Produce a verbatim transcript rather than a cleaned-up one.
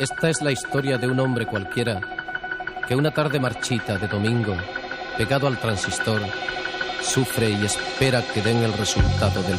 Esta es la historia de un hombre cualquiera que una tarde marchita de domingo, pegado al transistor, sufre y espera que den el resultado del